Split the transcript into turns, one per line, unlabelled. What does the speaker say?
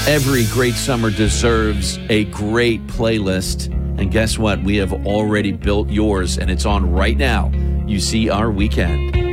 Every great summer deserves a great playlist. And guess what? We have already built yours, and it's on right now. You see our weekend.